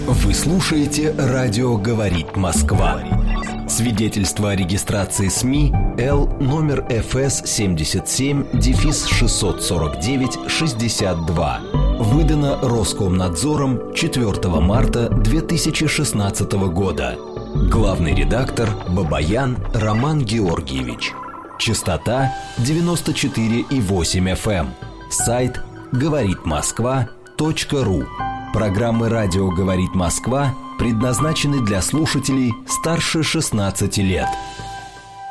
Вы слушаете «Радио говорит Москва». Свидетельство о регистрации СМИ Л номер ФС 77-649-62. Выдано Роскомнадзором 4 марта 2016 года. Главный редактор Бабаян Роман Георгиевич. Частота 94,8 FM. Сайт говоритмосква.ру. Программы «Радио говорит Москва» предназначены для слушателей старше 16 лет.